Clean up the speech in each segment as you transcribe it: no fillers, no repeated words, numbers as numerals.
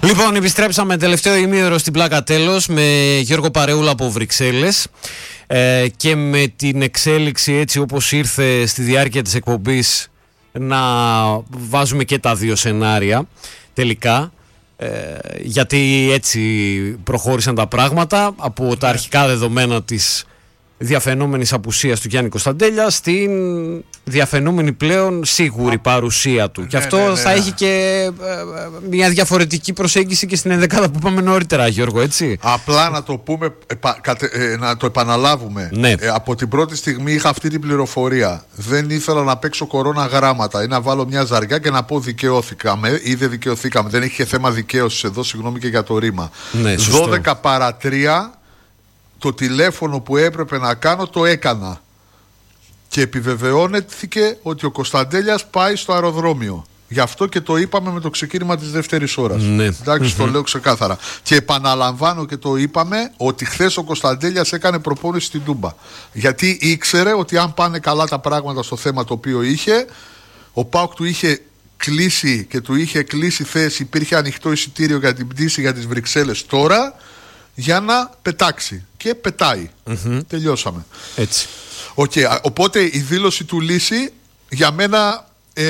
Λοιπόν, επιστρέψαμε τελευταίο ημίωρο στην πλάκα τέλος με Γιώργο Παρεούλα από Βρυξέλλες και με την εξέλιξη έτσι όπως ήρθε στη διάρκεια της εκπομπής να βάζουμε και τα δύο σενάρια τελικά, γιατί έτσι προχώρησαν τα πράγματα από τα αρχικά δεδομένα της διαφαινόμενης απουσίας του Γιάννη Κωνσταντέλια στην διαφαινόμενη πλέον σίγουρη παρουσία του. Και αυτό θα έχει και μια διαφορετική προσέγγιση και στην ενδεκάδα που είπαμε νωρίτερα, Γιώργο, έτσι. Απλά να το πούμε, να το επαναλάβουμε. Από την πρώτη στιγμή είχα αυτή την πληροφορία. Δεν ήθελα να παίξω κορώνα γράμματα ή να βάλω μια ζαριά και να πω δικαιώθηκαμε ή δεν δικαιωθήκαμε. Δεν είχε θέμα δικαίωσης εδώ, συγγνώμη και για το ρήμα. 12 παρά 3 το τηλέφωνο που έπρεπε να κάνω το έκανα και επιβεβαιώνεται ότι ο Κωνσταντέλιας πάει στο αεροδρόμιο. Γι' αυτό και το είπαμε με το ξεκίνημα της δεύτερης ώρας. Εντάξει, το λέω ξεκάθαρα. Και επαναλαμβάνω και το είπαμε ότι χθες ο Κωνσταντέλιας έκανε προπόνηση στην Τούμπα. Γιατί ήξερε ότι αν πάνε καλά τα πράγματα στο θέμα το οποίο είχε, ο ΠΑΟΚ του είχε κλείσει και του είχε κλείσει θέση, υπήρχε ανοιχτό εισιτήριο για την πτήση για τις Βρυξέλλες τώρα, για να πετάξει. Και πετάει. Τελειώσαμε. Έτσι. Οπότε η δήλωση του Λύση για μένα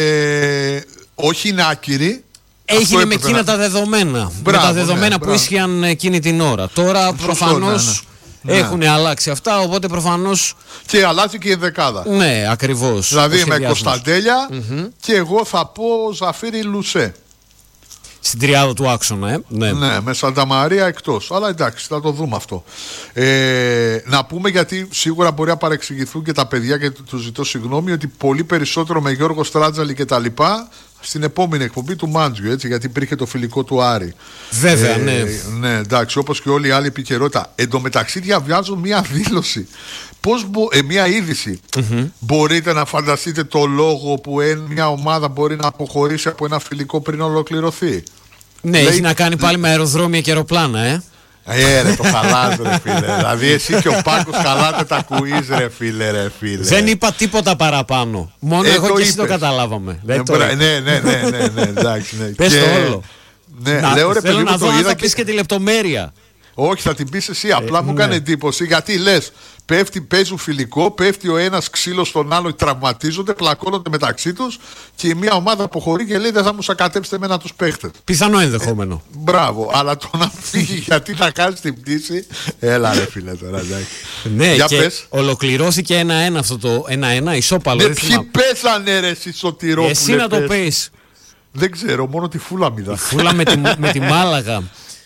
όχι είναι άκυρη. Έγινε με εκείνα τα δεδομένα. Με τα δεδομένα που ίσχυαν εκείνη την ώρα. Τώρα προφανώς έχουν αλλάξει αυτά, οπότε προφανώς. Και αλλάζει και η δεκάδα. Ναι, ακριβώς. Δηλαδή με Κωνσταντέλια και εγώ θα πω Ζαφίρι Λουσέ. Στην τριάδα του άξονα, Ναι, με Σανταμαρία εκτός. Αλλά εντάξει, θα το δούμε αυτό. Να πούμε, γιατί σίγουρα μπορεί να παρεξηγηθούν και τα παιδιά και του ζητώ συγγνώμη, ότι πολύ περισσότερο με Γιώργο Στράτζαλη και τα λοιπά στην επόμενη εκπομπή του Μάντζιου, έτσι, γιατί υπήρχε το φιλικό του Άρη. Βέβαια, ναι. Ναι, εντάξει, όπως και όλη η άλλη επικαιρότητα. Εν τω μεταξύ διαβιάζω μία δήλωση. Μία είδηση. Μπορείτε να φανταστείτε το λόγο που μια ομάδα μπορεί να αποχωρήσει από ένα φιλικό πριν ολοκληρωθεί? Ναι, έχει να κάνει πάλι με αεροδρόμια και αεροπλάνα, ρε, το χαλάς, ρε φίλε. Δηλαδή εσύ και ο Πάκος χαλάτε τα κουίζ, ρε φίλε. Δεν είπα τίποτα παραπάνω. Μόνο εγώ και εσύ το καταλάβαμε. Ναι, εντάξει. Πες το όλο. Λέω, ρε παιδί μου, να θα πεις και τη λεπτομέρεια. Όχι, θα την πεις εσύ. Απλά μου έκανε εντύπωση, γιατί λες, παίζουν φιλικό, πέφτει ο ένας ξύλος στον άλλο, τραυματίζονται, πλακώνονται μεταξύ τους και η μία ομάδα αποχωρεί και λέει δεν θα μου σακατέψετε εμένα τους παίχτες. Πιθανό ενδεχόμενο. Μπράβο, αλλά το να φύγει γιατί θα κάνει την πτήση. Έλα, ρε φίλε τώρα. Ναι, για και πες. Ολοκληρώθηκε 1-1 αυτό το 1-1, ισόπαλο. Ναι, ποιοι πέσανε, ρε Σωτηρόπουλε? Εσύ να το πεις. Δεν ξέρω, μόνο τη Φούλαμ είδα. Η Φούλαμ με τη Μάλαγα.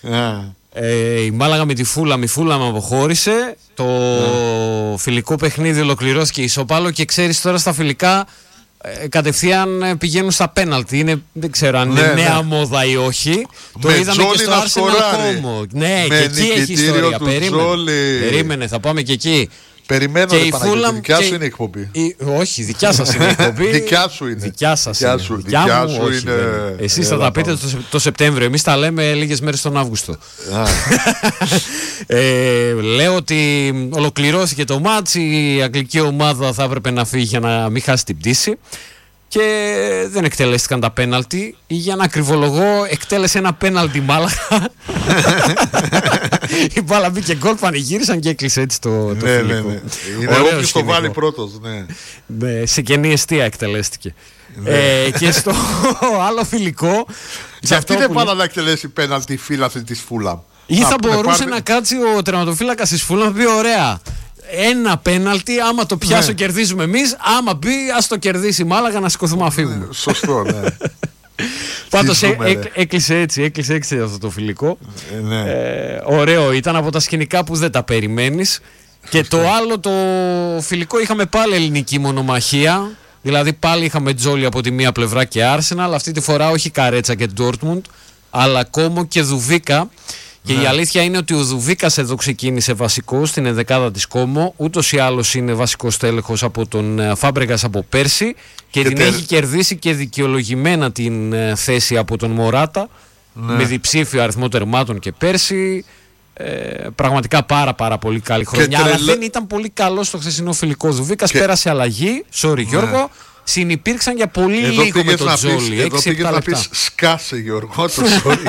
Η Μάλαγα με τη Φούλαμ, η Φούλαμ αποχώρησε. Το φιλικό παιχνίδι ολοκληρώθηκε ισοπάλο και ξέρεις τώρα στα φιλικά κατευθείαν πηγαίνουν στα πέναλτι. Δεν ξέρω αν είναι νέα μόδα ή όχι. Το είδαμε και στο Arsenal Como. Ναι, και εκεί έχει ιστορία. Περίμενε, θα πάμε και εκεί. Περιμένω, ρε Παναγιώτη, δικιά σου είναι η εκπομπή. Όχι, δικιά σας είναι η εκπομπή. Δικιά σου είναι. Δικιά σας είναι. Δικιά μου είναι. Εσείς θα τα πείτε το Σεπτέμβριο. Εμείς τα λέμε λίγες μέρες τον Αύγουστο. Λέω ότι ολοκληρώθηκε το μάτς. Η αγγλική ομάδα θα έπρεπε να φύγει για να μην χάσει την πτήση. Και δεν εκτελέστηκαν τα πέναλτι. Για να ακριβολογώ, εκτέλεσε ένα πέναλτι Μάλαγα. Η μπάλα μπήκε γκολ, πανηγύρισαν και έκλεισε έτσι το φιλικό. Είναι όποιος το βάλει πρώτος. Ναι, σε κενή εστία εκτελέστηκε. Και στο άλλο φιλικό. Γιατί δεν πάνε να εκτελέσει πέναλτι η φίλαθλη της Φούλαμ? Ή θα μπορούσε να κάτσει ο τερματοφύλακας της Φούλαμ να πει ωραία, ένα πέναλτι, άμα το πιάσω κερδίζουμε εμείς, άμα μπει ας το κερδίσει η Μάλαγα, να σηκωθούμε να φύγουμε. Σωστό, ναι. Πάντως έκλεισε έτσι αυτό το φιλικό. Ωραίο ήταν, από τα σκηνικά που δεν τα περιμένεις. Και το άλλο το φιλικό είχαμε πάλι ελληνική μονομαχία. Δηλαδή πάλι είχαμε Τζόλι από τη μία πλευρά και Arsenal. Αυτή τη φορά όχι Καρέτσα και Ντόρτμουντ, αλλά Κόμο και Δουβίκα. Και η αλήθεια είναι ότι ο Δουβίκας εδώ ξεκίνησε βασικός στην ενδεκάδα της Κόμο. Ούτως ή άλλως είναι βασικός τέλεχος από τον Φάμπρεγκας από πέρσι. Και την έχει κερδίσει και δικαιολογημένα την θέση από τον Μωράτα. Με διψήφιο αριθμό τερμάτων και πέρσι. Πραγματικά πάρα πολύ καλή χρονιά. Αλλά δεν ήταν πολύ καλό στο χθεσινό φιλικό. Δουβίκας πέρασε αλλαγή. Sorry Γιώργο. συνυπήρξαν για πολύ λίγο με τον Τζόλι. Εδώ πήγες να πεις σκάσε Γιώργο το Τζόλι.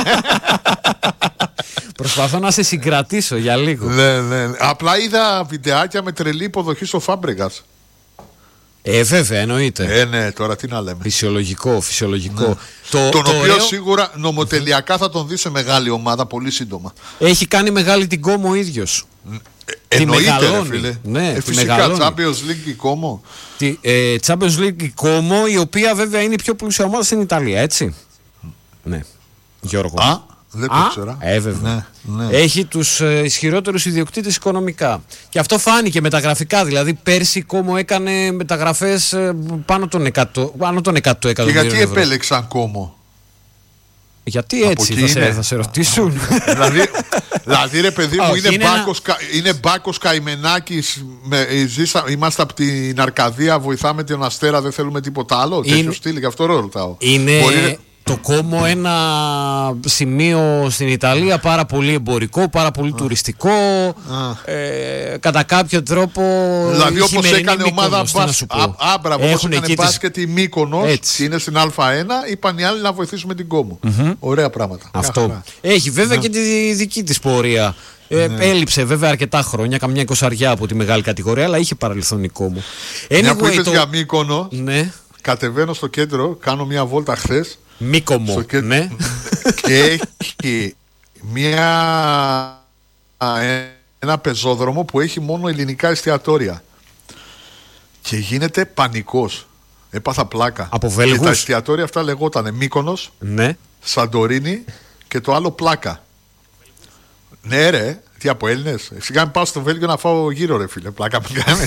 Προσπαθώ να σε συγκρατήσω για λίγο. Ναι. Απλά είδα βιντεάκια με τρελή υποδοχή στο Φάμπρεγκας. Βέβαια, εννοείται. Ναι, τώρα τι να λέμε. Φυσιολογικό. Ναι. Τον οποίο σίγουρα νομοτελειακά θα τον δει σε μεγάλη ομάδα πολύ σύντομα. Έχει κάνει μεγάλη την Κόμο ο ίδιος. Εννοείται, ρε φίλε. Ναι, φυσικά, Champions League η Κόμο. Champions League η Κόμο, η οποία βέβαια είναι η πιο πλούσια ομάδα στην Ιταλία, έτσι. Ναι, Γιώργο. Δεν το ήξερα. Βέβαια. Ναι. Έχει τους ισχυρότερους ιδιοκτήτες οικονομικά. Και αυτό φάνηκε με τα γραφικά. Δηλαδή, πέρσι η Κόμο έκανε μεταγραφές πάνω των 100 εκατομμύριων. Και γιατί επέλεξαν Κόμο? Γιατί έτσι θα σε ρωτήσουν. Δηλαδή ρε παιδί μου, είναι Μπάκος Καημενάκης. Είμαστε από την Αρκαδία, βοηθάμε τον Αστέρα, δεν θέλουμε τίποτα άλλο. Τέτοιο στυλ, γι' αυτό ρωτάω. Είναι το Κόμο ένα σημείο στην Ιταλία πάρα πολύ εμπορικό, πάρα πολύ τουριστικό. Κατά κάποιο τρόπο. Δηλαδή όπως έκανε ομάδα όπως έκανε μπάσκετ η Μύκονος και είναι στην Α1, είπαν οι άλλοι να βοηθήσουμε την Κόμο. Ωραία πράγματα. Αυτό. Έχει βέβαια και τη δική της πορεία. Έλειψε βέβαια αρκετά χρόνια, καμιά 20 από τη μεγάλη κατηγορία, αλλά είχε παρελθόν η Κόμο. Μια που είπες για Μύκονο, κατεβαίνω στο κέντρο, κάνω μια βόλτα χθες. Μύκομο, ναι. Και έχει ένα πεζόδρομο που έχει μόνο ελληνικά εστιατόρια. Και γίνεται πανικός. Έπαθα πλάκα. Από Βέλγους. Και τα εστιατόρια αυτά λεγότανε Μύκονος, Σαντορίνη και το άλλο Πλάκα. Ναι ρε, τι από Έλληνες. Σιγά μην πάω στο Βέλγιο να φάω γύρω ρε φίλε. Πλάκα που κάνεις.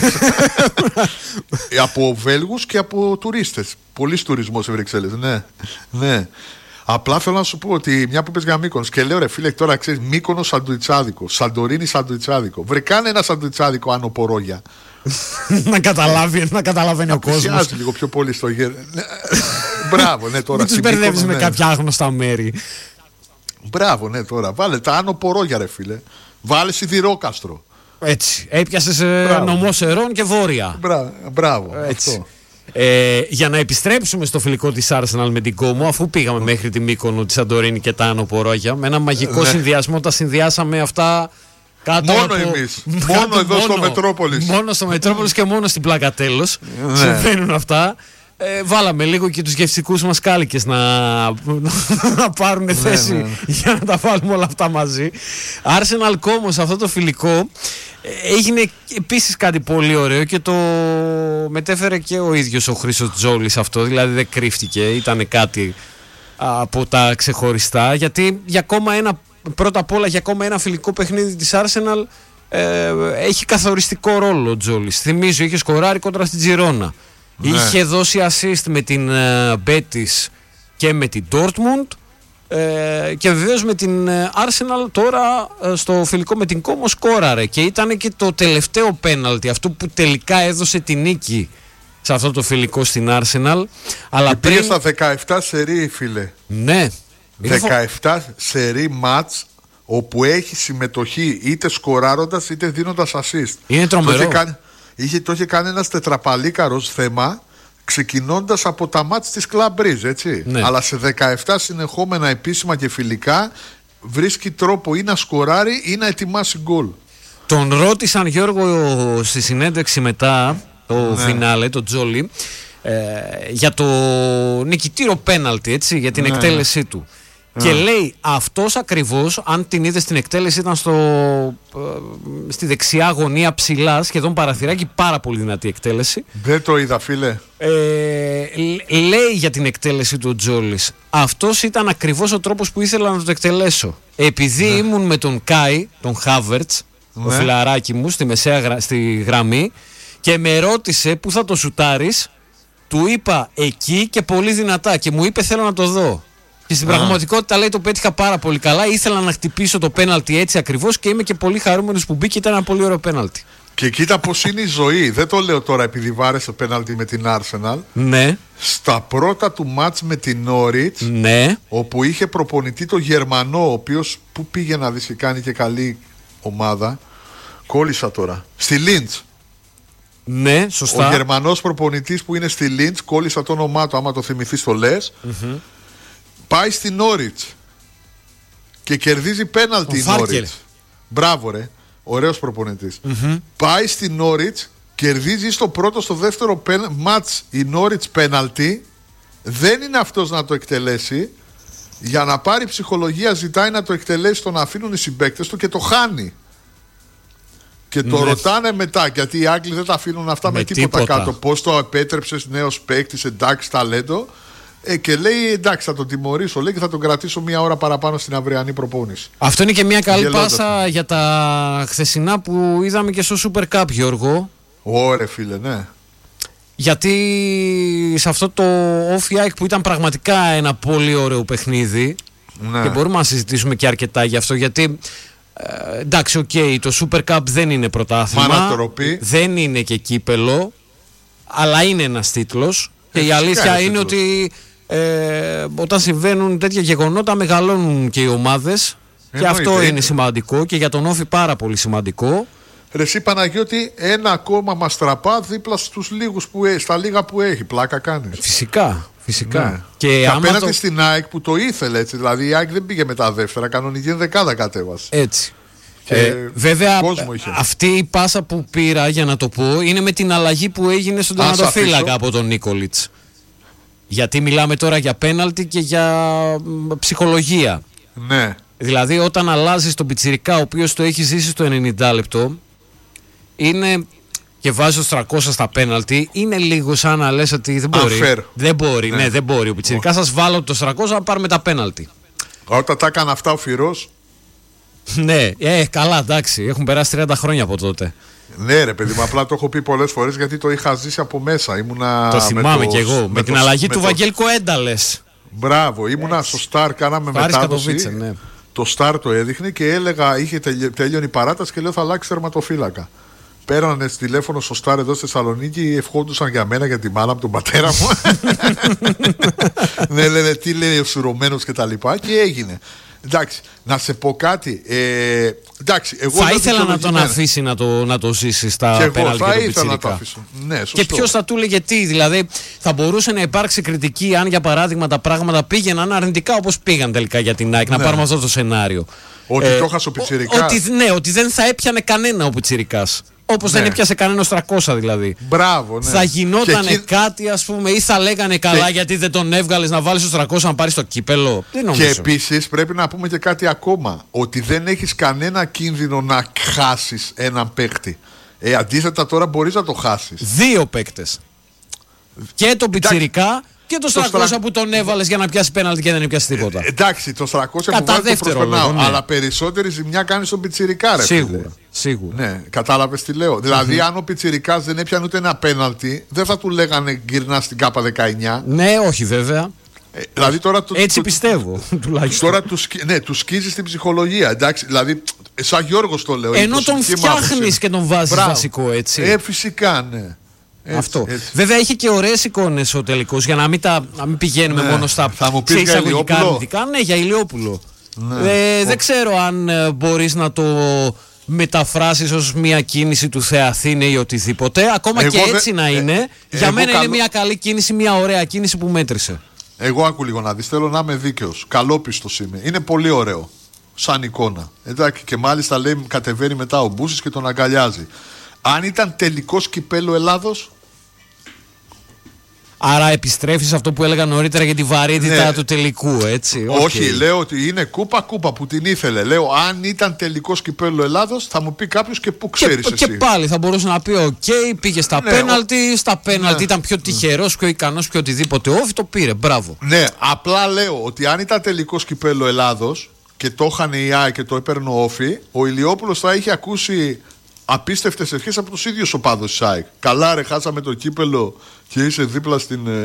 Από Βέλγους και από τουρίστες. Πολύς τουρισμός σε Βρυξέλλες. Ναι. Απλά θέλω να σου πω ότι μια που πες για Μύκονος και λέω ρε φίλε, τώρα ξέρεις Μύκονος σαντουιτσάδικο, Σαντορίνη σαντουιτσάδικο. Βρεκάνε ένα σαντουιτσάδικο άνω πορόγια. να καταλαβαίνει ο κόσμος. Πλησιάζει λίγο πιο πολύ στο γέρο. Μπράβο, ναι, τώρα. Μην τους μπερδεύεις με κάποια άγνωστα μέρη. Μπράβο, ναι, τώρα. Βάλε τα άνω πορόγια, ρε φίλε. Βάλε σιδηρόκαστρο. Έτσι. Έπιασες νομό Σερών και βόρεια. Μπράβο. Έτσι. Αυτό. Για να επιστρέψουμε στο φιλικό της Arsenal με την Κόμο, αφού πήγαμε μέχρι τη Μύκονο, τη Σαντορίνη και τα άνω πορόγια, με ένα μαγικό συνδυασμό τα συνδυάσαμε αυτά. Μόνο εμείς. Μόνο εδώ στο Μετρόπολης. Μόνο στο Μετρόπολης και μόνο στην Πλάκα τέλος. Συμβαίνουν αυτά. Βάλαμε λίγο και τους γευστικούς μας κάλικες να πάρουν θέση για να τα βάλουμε όλα αυτά μαζί. Arsenal Como σε αυτό το φιλικό έγινε επίσης κάτι πολύ ωραίο και το μετέφερε και ο ίδιος ο Χρήστος Τζόλης αυτό, δηλαδή δεν κρύφτηκε, ήταν κάτι από τα ξεχωριστά, γιατί για ακόμα ένα, πρώτα απ' όλα για ακόμα ένα φιλικό παιχνίδι της Arsenal έχει καθοριστικό ρόλο ο Τζόλης. Θυμίζω, είχε σκοράρει κόντρα στην Τζιρόνα. Είχε δώσει assist με την Betis και με την Dortmund και βεβαίως με την Arsenal τώρα στο φιλικό με την Como σκόραρε και ήταν και το τελευταίο πέναλτι, αυτό που τελικά έδωσε τη νίκη σε αυτό το φιλικό στην Arsenal. Αλλά και πήγε στα 17 σερί, φίλε. Ναι. 17 σερί μάτς όπου έχει συμμετοχή είτε σκοράροντας είτε δίνοντας assist. Είναι τρομερό. Το είχε κάνει ένας τετραπαλίκαρος θέμα, ξεκινώντας από τα μάτς της Club Brugge, έτσι. Ναι. Αλλά σε 17 συνεχόμενα επίσημα και φιλικά βρίσκει τρόπο ή να σκοράρει ή να ετοιμάσει γκολ. Τον ρώτησαν, Γιώργο, στη συνέντευξη μετά το φινάλε, το Τζόλι, για το νικητήριο πέναλτι, έτσι, για την εκτέλεσή του. Και λέει αυτός ακριβώς, αν την είδε στην εκτέλεση, ήταν στη δεξιά γωνία ψηλά, σχεδόν παραθυράκι, πάρα πολύ δυνατή εκτέλεση. Δεν το είδα, φίλε. Λέει για την εκτέλεση του Τζόλης, αυτός ήταν ακριβώς ο τρόπος που ήθελα να το εκτελέσω. Επειδή ήμουν με τον Κάι, τον Χάβερτς, το φιλαράκι μου, στη γραμμή, και με ρώτησε πού θα το σουτάρεις, του είπα εκεί και πολύ δυνατά και μου είπε θέλω να το δω. Και στην πραγματικότητα, λέει, το πέτυχα πάρα πολύ καλά. Ήθελα να χτυπήσω το πέναλτι έτσι ακριβώς και είμαι και πολύ χαρούμενος που μπήκε. Ήταν ένα πολύ ωραίο πέναλτι. Και κοίτα πως είναι η ζωή. Δεν το λέω τώρα επειδή βάρεσε πέναλτι με την Arsenal. Ναι. Στα πρώτα του μάτς με την Norwich, ναι, όπου είχε προπονητή το Γερμανό, ο οποίος που πήγε να δεις και κάνει και καλή ομάδα. Κόλλησα τώρα. Στη Λίντς. Ναι, σωστά. Ο Γερμανός προπονητής που είναι στη Λίντς, κόλλησα το όνομά του, άμα το θυμηθείς το λες. Πάει στη Νόριτς και κερδίζει πέναλτι η Νόριτς. Μπράβο ρε, ωραίος προπονητής. Πάει στη Νόριτς, κερδίζει στο πρώτο, στο δεύτερο μάτς η Νόριτς πέναλτι. Δεν είναι αυτός να το εκτελέσει. Για να πάρει ψυχολογία ζητάει να το εκτελέσει, τον αφήνουν οι συμπαίκτες του και το χάνει. Και το ρωτάνε μετά, γιατί οι Άγγλοι δεν τα αφήνουν αυτά με τίποτα κάτω. Πώς το επέτρεψες, νέος παίκτης, εντάξει, ταλέντο. Και λέει εντάξει, θα τον τιμωρήσω, λέει, και θα τον κρατήσω μία ώρα παραπάνω στην αυριανή προπόνηση. Αυτό είναι και μια καλή πάσα για τα χθεσινά που είδαμε και στο Super Cup, Γιώργο. Ωραία, φίλε, ναι. Γιατί σε αυτό το Όφι ΑΕΚ που ήταν πραγματικά ένα πολύ ωραίο παιχνίδι, και μπορούμε να συζητήσουμε και αρκετά γι' αυτό, γιατί εντάξει, το Super Cup δεν είναι πρωτάθλημα, δεν είναι και κύπελο, αλλά είναι ένας τίτλος, και η αλήθεια είναι ότι όταν συμβαίνουν τέτοια γεγονότα μεγαλώνουν και οι ομάδες, και αυτό είναι σημαντικό και για τον Όφι πάρα πολύ σημαντικό. Ρε εσύ Παναγιώτη, ένα ακόμα μαστραπά δίπλα στους λίγους στα λίγα που έχει. Πλάκα κάνεις. Φυσικά. Ναι. Και απέναντι στην ΑΕΚ που το ήθελε, έτσι. Δηλαδή η ΑΕΚ δεν πήγε με τα δεύτερα, κανονική δεκάδα κατέβασε. Έτσι. Βέβαια αυτή η πάσα που πήρα, για να το πω, είναι με την αλλαγή που έγινε στον τερματοφύλακα από τον Νίκολιτς. Γιατί μιλάμε τώρα για πέναλτι και για ψυχολογία. Ναι. Δηλαδή όταν αλλάζεις τον πιτσιρικά, ο οποίος το έχει ζήσει στο 90 λεπτό, είναι, και βάζει τους 300 στα πέναλτι, είναι λίγο σαν να λες ότι δεν μπορεί. Δεν μπορεί, ναι, δεν μπορεί. Ο πιτσιρικάς σας βάλω το 300 να πάρουμε τα πέναλτι. Όταν τα έκανε αυτά ο Φυρός. Ναι, καλά, εντάξει, έχουν περάσει 30 χρόνια από τότε. Ναι ρε παιδί μου, απλά το έχω πει πολλές φορές γιατί το είχα ζήσει από μέσα. Το θυμάμαι κι εγώ, με την αλλαγή του Βαγγέλ Κοένταλες. Μπράβο, ήμουνα στο Σταρ, κάναμε μετάδοση. Ναι. Το Σταρ το έδειχνε και έλεγα, είχε τελειώνει η παράταση και λέω θα αλλάξει τερματοφύλακα. Πέρανε τηλέφωνο στο Σταρ εδώ στη Θεσσαλονίκη, ευχόντουσαν για μένα, για τη μάνα μου, τον πατέρα μου. Ναι, λένε τι λέει ο σουρωμένος και τα λοιπά, και έγινε. Εντάξει, να σε πω κάτι. Εντάξει, εγώ θα ήθελα να τον αφήσει να το ζήσει στα πέναλτι και τον πιτσιρικά. Ναι, και ποιος θα του λέγε τι, δηλαδή θα μπορούσε να υπάρξει κριτική αν για παράδειγμα τα πράγματα πήγαιναν αρνητικά όπως πήγαν τελικά για την ΑΕΚ, να πάρουμε αυτό το σενάριο. Ότι το έχασε ο πιτσιρικάς. Ότι δεν θα έπιανε κανένα ο πιτσιρικάς. Όπως δεν έπιασε κανένα 300 δηλαδή. Μπράβο, ναι. Θα γινότανε κάτι, ας πούμε, ή θα λέγανε καλά γιατί δεν τον έβγαλες να βάλεις τους 300 να πάρεις το κύπελο. Δεν νομίζω. Και επίσης πρέπει να πούμε και κάτι ακόμα. Ότι δεν έχεις κανένα κίνδυνο να χάσεις έναν παίκτη. Αντίθετα τώρα μπορείς να το χάσεις. Δύο παίκτες. Και τον πιτσιρικά και το 300 που τον έβαλες για να πιάσει πέναλτι και δεν έπιασε τίποτα. Εντάξει, το 300 που βάλεις το προσπερνάω. Ναι. Αλλά περισσότερη ζημιά κάνει στον πιτσιρικά, ρε. Σίγουρα. Ναι, κατάλαβες τι λέω. Δηλαδή, αν ο πιτσιρικάς δεν έπιανε ούτε ένα πέναλτι, δεν θα του λέγανε γυρνά στην ΚΑΠΑ 19. Ναι, όχι βέβαια. Δηλαδή, τώρα έτσι πιστεύω τουλάχιστον. Τώρα του σκίζει την ψυχολογία. Εντάξει, δηλαδή, σαν Γιώργος το λέω. Ενώ τον φτιάχνεις και τον βάζεις βασικό, έτσι. Φυσικά, ναι. Έτσι, αυτό. Έτσι. Βέβαια έχει και ωραίες εικόνες ο τελικός, για να μην πηγαίνουμε μόνο στα εισαγωγικά αρνητικά. Ναι, για Ηλιόπουλο. Δεν ξέρω αν μπορείς να το μεταφράσεις ως μια κίνηση του Θεαθήνε ή οτιδήποτε. Ακόμα και έτσι να είναι. Για μένα είναι μια καλή κίνηση, μια ωραία κίνηση που μέτρησε. Εγώ άκου λίγο να δεις, θέλω να είμαι δίκαιος. Καλόπιστος είμαι. Είναι πολύ ωραίο σαν εικόνα. Εντάξει, και μάλιστα λέει κατεβαίνει μετά ο Μπούσης και τον αγκαλιάζει. Αν ήταν τελικός κυπέλλου Ελλάδος. Άρα επιστρέφεις αυτό που έλεγα νωρίτερα για τη βαρύτητα του τελικού, έτσι. Όχι, λέω ότι είναι κούπα που την ήθελε. Λέω, αν ήταν τελικός κυπέλλου Ελλάδος, θα μου πει κάποιος και πού ξέρεις εσύ. Και πάλι θα μπορούσε να πει: πήγε στα πέναλτι. Στα πέναλτι ήταν πιο τυχερός, πιο ικανός, πιο οτιδήποτε. Όφι το πήρε, μπράβο. Ναι, απλά λέω ότι αν ήταν τελικός κυπέλλου Ελλάδος και το είχαν η ΆΕ και το έπαιρνε ο Όφι, ο Ηλιόπουλος θα είχε ακούσει απίστευτες ευχές από τους ίδιους οπαδούς της ΑΕΚ. Καλά, ρε, χάσαμε το κύπελο και είσαι δίπλα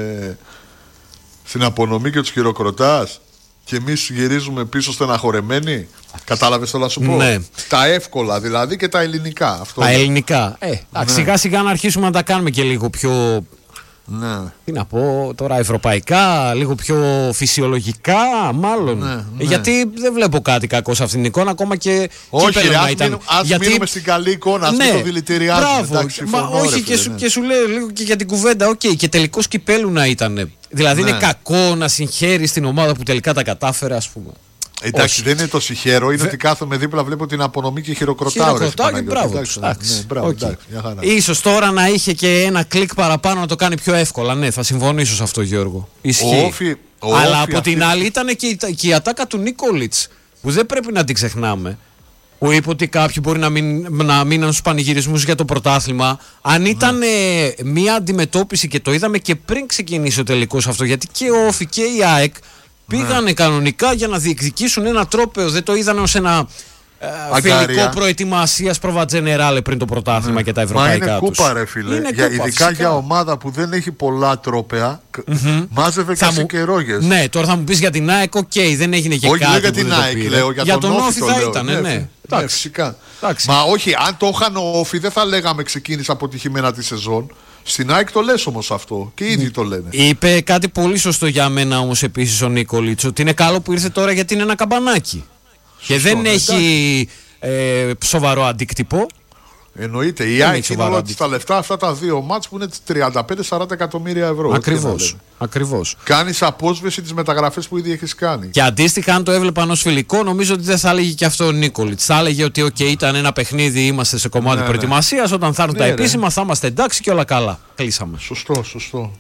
στην απονομή και τους χειροκροτάς και εμείς γυρίζουμε πίσω στεναχωρεμένοι. Κατάλαβες το να σου πω? Ναι. Τα εύκολα δηλαδή και τα ελληνικά. Αυτό τα ελληνικά. Σιγά σιγά να αρχίσουμε να τα κάνουμε και λίγο πιο Ναι. Τι να πω τώρα, ευρωπαϊκά, λίγο πιο φυσιολογικά, μάλλον. Ναι. Γιατί δεν βλέπω κάτι κακό σε αυτήν την εικόνα, ακόμα και όχι, ας μείνουμε στην καλή εικόνα, ας μην το δηλητηριάζουμε. Όχι, και σου λέω λίγο και για την κουβέντα, και τελικός κυπέλου να ήταν. Δηλαδή είναι κακό να συγχαίρεις την ομάδα που τελικά τα κατάφερε, ας πούμε. Εντάξει, δεν είναι το συγχαίρω, είναι ότι κάθομαι δίπλα, βλέπω την απονομή και χειροκροτάω. Μπράβο. Ίσως τώρα να είχε και ένα κλικ παραπάνω να το κάνει πιο εύκολα. Ναι, θα συμφωνήσω σε αυτό, Γιώργο. Ισχύει. Αλλά από την άλλη ήταν και η ατάκα του Νίκολιτς, που δεν πρέπει να την ξεχνάμε. Που είπε ότι κάποιοι μπορεί να μείναν στους πανηγυρισμούς για το πρωτάθλημα. Αν ήταν μια αντιμετώπιση, και το είδαμε και πριν ξεκινήσει ο τελικός αυτό, γιατί και ο Όφη και η ΑΕΚ πήγανε κανονικά για να διεκδικήσουν ένα τρόπαιο. Δεν το είδαν ως ένα φιλικό προετοιμασίας Προβα Τζενεράλε πριν το πρωτάθλημα και τα ευρωπαϊκά τους. Μα είναι κούπα, ρε φίλε. Ειδικά φυσικά. Για ομάδα που δεν έχει πολλά τρόπαια, μάζευε και καιρόγες. Ναι, τώρα θα μου πεις για την ΑΕΚ, δεν έγινε και κάτι. Όχι για την ΑΕΚ, λέω. Για τον Όφη θα ήταν, ναι. Φυσικά. Μα όχι, αν το είχαν ο Όφη, δεν θα λέγαμε ξεκίνησε αποτυχημένα τη σεζόν. Στην ΑΕΚ το λες όμως αυτό και οι ίδιοι το λένε. Είπε κάτι πολύ σωστό για μένα όμως επίσης ο Νίκολιτς, ότι είναι καλό που ήρθε τώρα γιατί είναι ένα καμπανάκι. Σωστό, και δεν έχει σοβαρό αντίκτυπο. Εννοείται. Η ΑΕΚ είναι όλα τα λεφτά, αυτά τα δύο μάτς που είναι 35-40 εκατομμύρια ευρώ. Ακριβώς. Κάνεις απόσβεση τις μεταγραφές που ήδη έχεις κάνει. Και αντίστοιχα, αν το έβλεπαν ως φιλικό, νομίζω ότι δεν θα έλεγε και αυτό ο Νίκολιτς. Θα έλεγε ότι ήταν ένα παιχνίδι, είμαστε σε κομμάτι προετοιμασίας. Όταν θα έρθουν τα επίσημα, θα είμαστε εντάξει και όλα καλά. Κλείσαμε. Σωστό.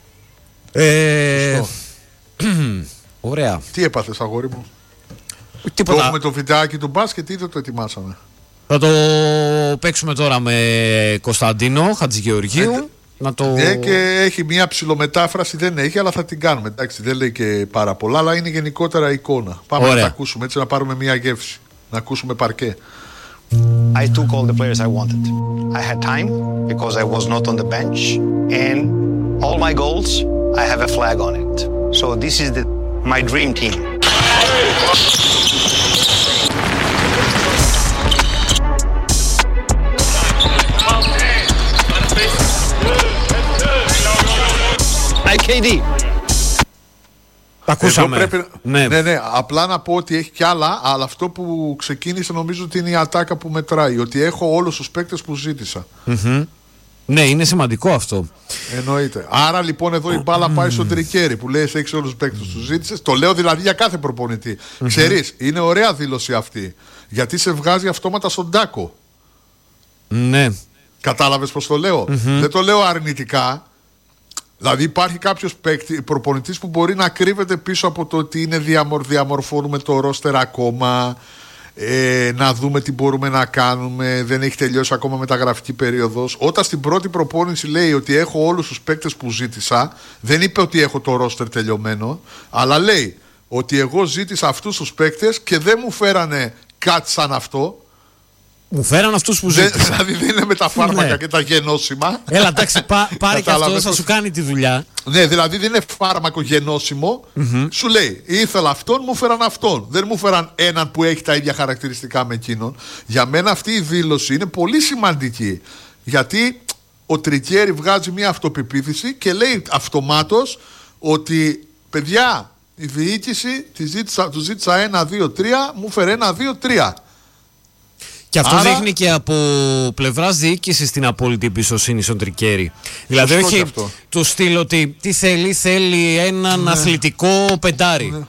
Ωραία. Τι έπαθες, αγόρι μου? Τίποτα. Το έχουμε το βιντεάκι του μπάσκετ ή δεν το ετοιμάσαμε? Θα το παίξουμε τώρα με Κωνσταντίνο Χατζηγεωργίου. Και έχει μια ψιλομετάφραση, δεν έχει, αλλά θα την κάνουμε. Εντάξει, δεν λέει και πάρα πολλά, αλλά είναι γενικότερα εικόνα. Πάμε να τα ακούσουμε έτσι, να πάρουμε μια γεύση. Να ακούσουμε παρκέ. I took all the players I wanted. I had time because I was not on the bench, and all my goals, I have a flag on it. So this is my dream team. KD. Τα ακούσαμε. Ναι, απλά να πω ότι έχει κι άλλα, αλλά αυτό που ξεκίνησε νομίζω ότι είναι η ατάκα που μετράει. Ότι έχω όλους τους παίκτες που ζήτησα. Ναι, είναι σημαντικό αυτό. Εννοείται. Άρα λοιπόν εδώ η μπάλα πάει στον Τρικέρι που λέει έχεις όλους τους παίκτες που ζήτησες. Το λέω δηλαδή για κάθε προπονητή. Ξέρεις, είναι ωραία δήλωση αυτή. Γιατί σε βγάζει αυτόματα στον τάκο. Ναι. Κατάλαβες πως το λέω? Δεν το λέω αρνητικά. Δηλαδή υπάρχει κάποιος προπονητής που μπορεί να κρύβεται πίσω από το ότι είναι διαμορφώνουμε το ρόστερ ακόμα, να δούμε τι μπορούμε να κάνουμε, δεν έχει τελειώσει ακόμα μεταγραφική περίοδος. Όταν στην πρώτη προπόνηση λέει ότι έχω όλους τους παίκτες που ζήτησα, δεν είπε ότι έχω το ρόστερ τελειωμένο, αλλά λέει ότι εγώ ζήτησα αυτούς τους παίκτες και δεν μου φέρανε κάτι σαν αυτό. Μου φέραν αυτούς που ζήτησαν. Δηλαδή δεν είναι με τα φάρμακα και τα γενώσιμα. Έλα, εντάξει, πάρε και αυτό, θα σου κάνει τη δουλειά. Ναι, δηλαδή δεν είναι φάρμακο γενώσιμο. Σου λέει, ήθελα αυτόν, μου φέραν αυτόν. Δεν μου φέραν έναν που έχει τα ίδια χαρακτηριστικά με εκείνον. Για μένα αυτή η δήλωση είναι πολύ σημαντική. Γιατί ο Τρικέρι βγάζει μια αυτοπεποίθηση και λέει αυτομάτως ότι παιδιά, η διοίκηση του ζήτησα 1, 2, 3, μου φέρε 1, 2, 3. Και αυτό δείχνει και από πλευράς διοίκησης την απόλυτη εμπιστοσύνη στον Τρικέρι. Δηλαδή όχι το στυλ ότι τι θέλει έναν αθλητικό πεντάρι.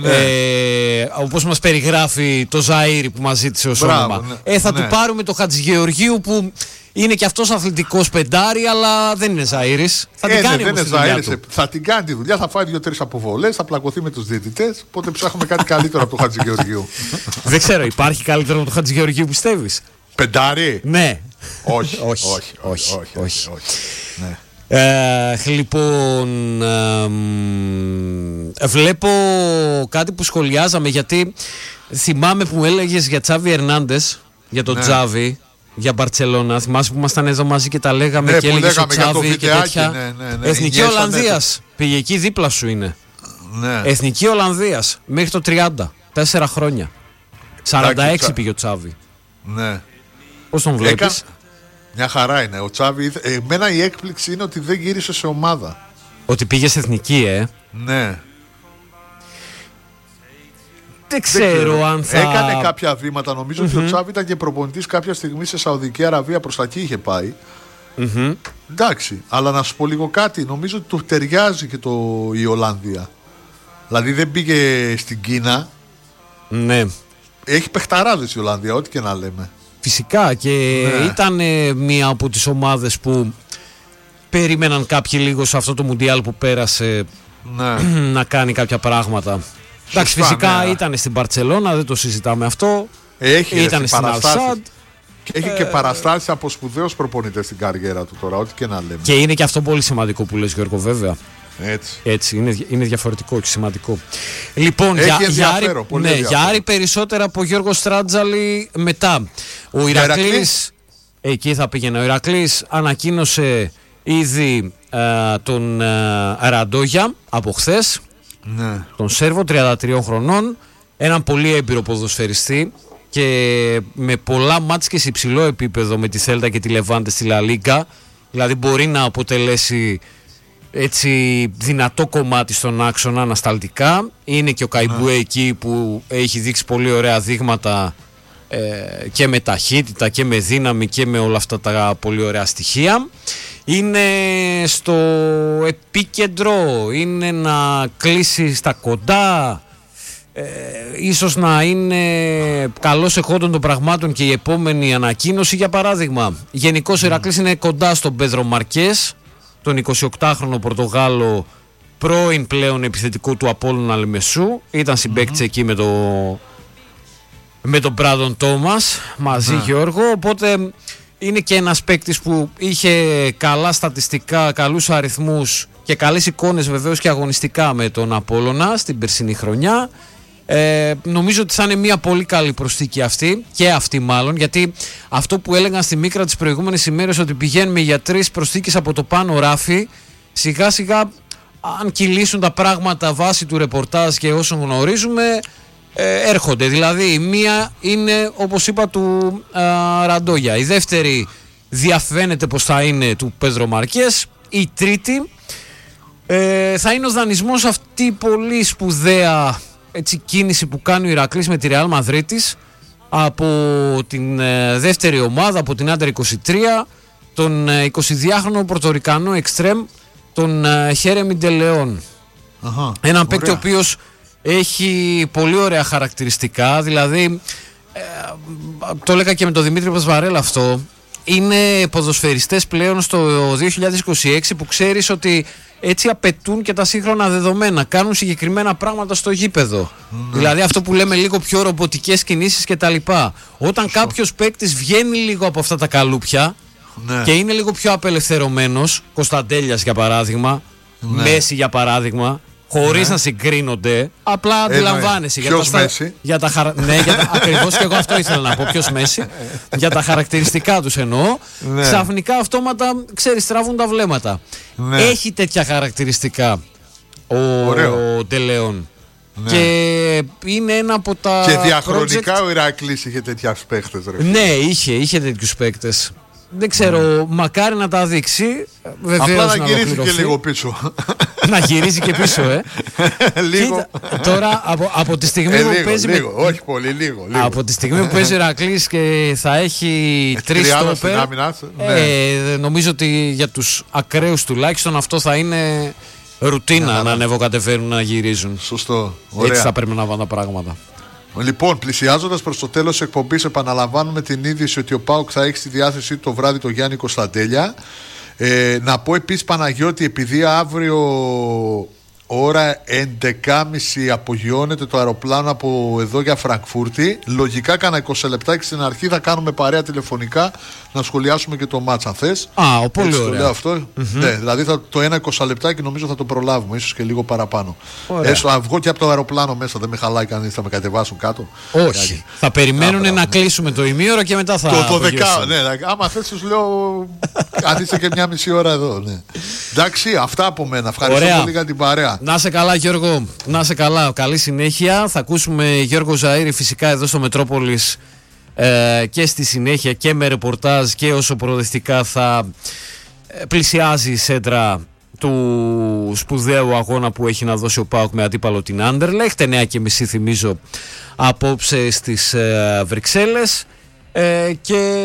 Όπως μας περιγράφει το Ζαΐρι που μας ζήτησε ως όνομα. Θα του πάρουμε το Χατζηγεωργίου που είναι και αυτός αθλητικός πεντάρι, αλλά δεν είναι Ζαΐρης. Θα την κάνει όμως τη δουλειά του. Θα την κάνει τη δουλειά, θα φάει 2-3 αποβολές, θα πλακωθεί με τους διαιτητές. Οπότε ψάχνουμε κάτι καλύτερο από το Χατζηγεωργίου. Δεν ξέρω, υπάρχει καλύτερο από το Χατζηγεωργίου, πιστεύεις? Πεντάρι? Ναι. Όχι. Ναι. Λοιπόν, βλέπω κάτι που σχολιάζαμε, γιατί θυμάμαι που μου έλεγες για Τσάβι Ερνάντες, για τον Τζάβι, για Μπαρτσελώνα. Θυμάσαι που ήμασταν εδώ μαζί και τα λέγαμε και έλεγες ο Τσάβι και τέτοια. Εθνική Ολλανδίας, πήγε εκεί, δίπλα σου είναι. Εθνική Ολλανδίας μέχρι το 30, 4 χρόνια. 46 πήγε ο Τσάβι. Ναι. Πώς τον βλέπεις? Μια χαρά είναι. Ο Τσάβη, εμένα η έκπληξη είναι ότι δεν γύρισε σε ομάδα. Ότι πήγε σε εθνική, Ναι. Δεν ξέρω αν θα... Έκανε κάποια βήματα. Νομίζω ότι ο Τσάβη ήταν και προπονητής κάποια στιγμή σε Σαουδική Αραβία. Προς τα εκεί είχε πάει. Εντάξει, αλλά να σου πω λίγο κάτι. Νομίζω ότι του ταιριάζει και η Ολλανδία. Δηλαδή δεν πήγε στην Κίνα. Ναι. Έχει παιχταράδες η Ολλανδία, ό,τι και να λέμε. Φυσικά και ήταν μία από τις ομάδες που περίμεναν κάποιοι λίγο σε αυτό το Μουντιάλ που πέρασε να κάνει κάποια πράγματα. Εντάξει, φυσικά ήταν στην Μπαρτσελώνα, δεν το συζητάμε αυτό. Ήταν στην Αλσάντ. Έχει και παραστάσεις από σπουδαίους προπονητές στην καριέρα του τώρα, ό,τι και να λέμε. Και είναι και αυτό πολύ σημαντικό που λες, Γιώργο, βέβαια. Έτσι είναι διαφορετικό και σημαντικό. Λοιπόν, για Άρη περισσότερα από Γιώργο Στράτζαλη μετά. Ο Ηρακλής, εκεί θα πήγαινε. Ο Ηρακλής ανακοίνωσε ήδη τον Ραντόγια από χθες. Ναι. Τον Σέρβο, 33 χρονών. Έναν πολύ έμπειρο ποδοσφαιριστή και με πολλά μάτς και σε υψηλό επίπεδο με τη Θέλτα και τη Λεβάντε στη Λα Λίγκα. Δηλαδή μπορεί να αποτελέσει έτσι δυνατό κομμάτι στον άξονα ανασταλτικά. Είναι και ο Καϊμπούε εκεί που έχει δείξει πολύ ωραία δείγματα και με ταχύτητα και με δύναμη και με όλα αυτά τα πολύ ωραία στοιχεία. Είναι στο επίκεντρο, είναι να κλείσει στα κοντά, ίσως να είναι καλός εχόντων των πραγμάτων και η επόμενη ανακοίνωση. Για παράδειγμα, γενικώς ο Ηρακλής είναι κοντά στον Πέδρο Μαρκές, τον 28χρονο Πορτογάλο, πρώην πλέον επιθετικό του Απόλλωνα Λεμεσού. Ήταν συμπαίκτης εκεί με τον Μπράντον Τόμας μαζί, Γιώργο. Οπότε είναι και ένας παίκτης που είχε καλά στατιστικά, καλούς αριθμούς και καλές εικόνες βεβαίως και αγωνιστικά με τον Απόλλωνα στην περσινή χρονιά. Νομίζω ότι θα είναι μια πολύ καλή προσθήκη αυτή μάλλον, γιατί αυτό που έλεγαν στη Μίκρα τις προηγούμενες ημέρες, ότι πηγαίνουμε για 3 προσθήκες από το πάνω ράφι, σιγά σιγά αν κυλήσουν τα πράγματα βάσει του ρεπορτάζ και όσων γνωρίζουμε, έρχονται. Δηλαδή η μία είναι, όπως είπα, του Ραντόγια, η δεύτερη διαφαίνεται πως θα είναι του Πέδρο Μαρκές, η τρίτη θα είναι ο δανεισμός, αυτή η πολύ σπουδαία κίνηση που κάνει ο Ηρακλής με τη Ρεάλ Μαδρίτης από την δεύτερη ομάδα, από την Άντερ 23, τον 22χρονο Πορτορικανό εξτρέμ, τον Χέρεμι Ντελεόν. Έναν παίκτη ο οποίος έχει πολύ ωραία χαρακτηριστικά, δηλαδή το έλεγα και με τον Δημήτρη Πασβαρέλα αυτό, είναι ποδοσφαιριστές πλέον στο 2026 που ξέρεις ότι έτσι απαιτούν και τα σύγχρονα δεδομένα, κάνουν συγκεκριμένα πράγματα στο γήπεδο. Δηλαδή αυτό που λέμε λίγο πιο ρομποτικές κινήσεις κτλ. Όταν κάποιος παίκτης βγαίνει λίγο από αυτά τα καλούπια και είναι λίγο πιο απελευθερωμένος, Κωνσταντέλιας για παράδειγμα, Μέση για παράδειγμα, χωρίς να συγκρίνονται, απλά αντιλαμβάνεσαι. Ακριβώς και εγώ αυτό ήθελα να πω. Ποιος Μέση, για τα χαρακτηριστικά τους εννοώ. Ξαφνικά αυτόματα, ξέρεις, τραβούν τα βλέμματα. Έχει τέτοια χαρακτηριστικά ο Ντελεόν. Και είναι ένα από τα. Και διαχρονικά ο Ηρακλής είχε τέτοια παίκτες. Ναι, είχε τέτοιους παίκτες. Δεν ξέρω, μακάρι να τα δείξει. Απλά να γυρίζει και λίγο πίσω. Να γυρίζει και πίσω, λίγο. Κοίτα, τώρα από τη στιγμή που παίζει. Όχι πολύ, λίγο. Από τη στιγμή που παίζει ο Ηρακλής και θα έχει 3 στόπερ. Νομίζω ότι για τους ακραίους τουλάχιστον αυτό θα είναι ρουτίνα να ανεβοκατεβαίνουν, να γυρίζουν. Σωστό. Έτσι θα πρέπει να βάλουν τα πράγματα. Λοιπόν, πλησιάζοντας προς το τέλος της εκπομπής, επαναλαμβάνουμε την είδηση ότι ο ΠΑΟΚ θα έχει στη διάθεσή του το βράδυ το Γιάννη Κωνσταντέλια. Να πω επίσης, Παναγιώτη, επειδή αύριο ώρα 11.30 απογειώνεται το αεροπλάνο από εδώ για Φραγκφούρτη, λογικά κάνα 20 λεπτάκι στην αρχή θα κάνουμε παρέα τηλεφωνικά να σχολιάσουμε και το μάτσα, αν θες. Πολύ ωραία. Το λέω αυτό. Ναι, δηλαδή το ένα 20 λεπτάκι νομίζω θα το προλάβουμε, ίσως και λίγο παραπάνω. Έστω να βγω και από το αεροπλάνο μέσα, δεν με χαλάει κανείς, θα με κατεβάσουν κάτω. Όχι. Θα περιμένουν να κλείσουμε το ημίωρο και μετά θα. Το δεκάωρο, ναι. Άμα θες, τους λέω, αν είσαι και μια μισή ώρα εδώ. Ναι. Εντάξει, αυτά από μένα. Ευχαριστώ πολύ για την παρέα. Να σε καλά, Γιώργο. Να σε καλά. Καλή συνέχεια. Θα ακούσουμε Γιώργο Ζαΐρη φυσικά εδώ στο Μετρόπολης και στη συνέχεια και με ρεπορτάζ και όσο προοδευτικά θα πλησιάζει η σέντρα του σπουδαίου αγώνα που έχει να δώσει ο ΠΑΟΚ με αντίπαλο την Άντερλεχτ. 9:30 θυμίζω απόψε στις Βρυξέλλες. Και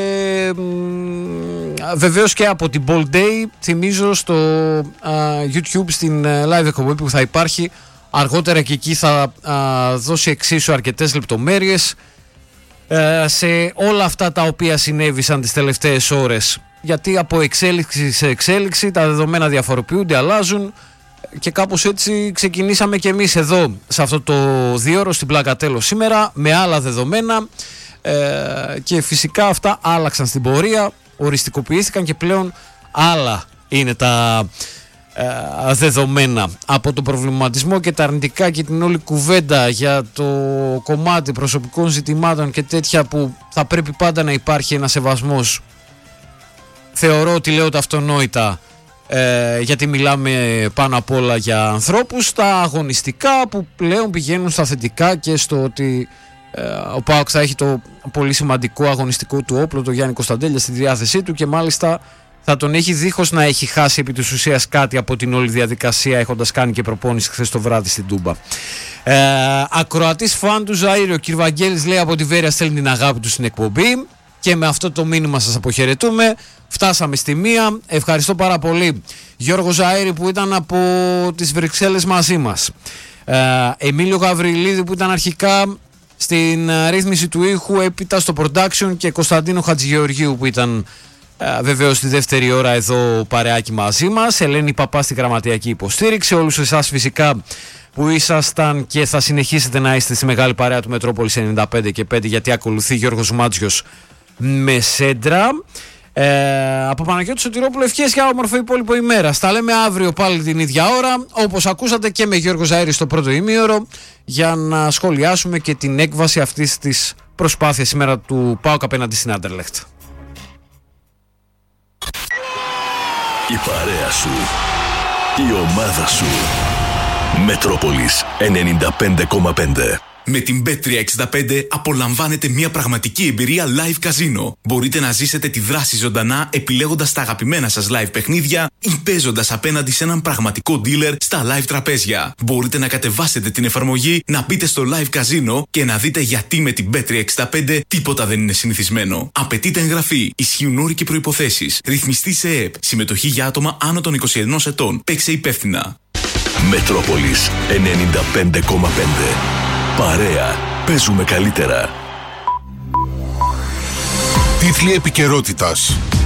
βεβαίως και από την Ball Day θυμίζω στο YouTube στην live εκπομπή που θα υπάρχει αργότερα, και εκεί θα δώσει εξίσου αρκετές λεπτομέρειες σε όλα αυτά τα οποία συνέβησαν τις τελευταίες ώρες, γιατί από εξέλιξη σε εξέλιξη τα δεδομένα διαφοροποιούνται, αλλάζουν, και κάπως έτσι ξεκινήσαμε και εμείς εδώ σε αυτό το 2ωρο στην Πλάκα Τέλος σήμερα με άλλα δεδομένα, και φυσικά αυτά άλλαξαν στην πορεία, οριστικοποιήθηκαν και πλέον άλλα είναι τα δεδομένα. Από τον προβληματισμό και τα αρνητικά και την όλη κουβέντα για το κομμάτι προσωπικών ζητημάτων και τέτοια που θα πρέπει πάντα να υπάρχει ένα σεβασμός, θεωρώ ότι λέω τα αυτονόητα, γιατί μιλάμε πάνω απ' όλα για ανθρώπους, τα αγωνιστικά που πλέον πηγαίνουν στα θετικά και στο ότι ο ΠΑΟΚ θα έχει το πολύ σημαντικό αγωνιστικό του όπλο, το Γιάννη Κωνσταντέλια, στη διάθεσή του, και μάλιστα θα τον έχει δίχως να έχει χάσει επί της ουσίας κάτι από την όλη διαδικασία, έχοντας κάνει και προπόνηση χθες το βράδυ στην Τούμπα. Ακροατής φαν του Ζαΐρη, ο κ. Βαγγέλης, λέει από τη Βέρεια, στέλνει την αγάπη του στην εκπομπή, και με αυτό το μήνυμα σας αποχαιρετούμε. Φτάσαμε στη 1. Ευχαριστώ πάρα πολύ Γιώργο Ζαΐρη που ήταν από τις Βρυξέλλες μαζί μας, Εμίλιο Γαβριλίδη που ήταν αρχικά στην ρύθμιση του ήχου, έπειτα στο production, και Κωνσταντίνο Χατζηγεωργίου που ήταν βεβαίως στη δεύτερη ώρα εδώ παρεάκι μαζί μας, Ελένη Παπά στη γραμματιακή υποστήριξη, όλους εσάς φυσικά που ήσασταν και θα συνεχίσετε να είστε στη μεγάλη παρέα του Μετρόπολης 95 και 5, γιατί ακολουθεί Γιώργος Μάτζιος με σέντρα. Από Παναγιώτη Σωτηρόπουλο, ευχές για όμορφο υπόλοιπο ημέρα. Τα λέμε αύριο πάλι την ίδια ώρα, όπως ακούσατε, και με Γιώργο Ζαΐρη στο πρώτο ημίωρο, για να σχολιάσουμε και την έκβαση αυτής της προσπάθειας σήμερα του ΠΑΟΚ απέναντι στην Άντερλεχτ. Η παρέα σου, η ομάδα σου. Μετρόπολης 95,5. Με την Bet365 απολαμβάνετε μια πραγματική εμπειρία live καζίνο. Μπορείτε να ζήσετε τη δράση ζωντανά επιλέγοντας τα αγαπημένα σας live παιχνίδια ή παίζοντας απέναντι σε έναν πραγματικό dealer στα live τραπέζια. Μπορείτε να κατεβάσετε την εφαρμογή, να μπείτε στο live καζίνο και να δείτε γιατί με την Bet365 τίποτα δεν είναι συνηθισμένο. Απαιτείται εγγραφή, ισχύουν όροι και προϋποθέσεις. Ρυθμιστή σε ΕΕΠ. Συμμετοχή για άτομα άνω των 21 ετών. Παίξε υπεύθυνα. Μετρόπολης 95,5. Παρέα, παίζουμε καλύτερα. Τίτλοι επικαιρότητας.